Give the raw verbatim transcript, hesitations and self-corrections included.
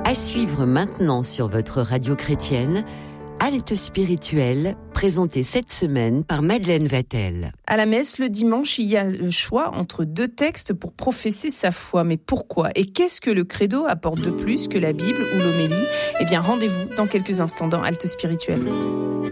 À suivre maintenant sur votre radio chrétienne, Halte spirituelle, présentée cette semaine par Madeleine Vatel. À la messe, le dimanche, il y a le choix entre deux textes pour professer sa foi. Mais pourquoi ? Et qu'est-ce que le credo apporte de plus que la Bible ou l'homélie ? Eh bien, rendez-vous dans quelques instants dans Halte spirituelle.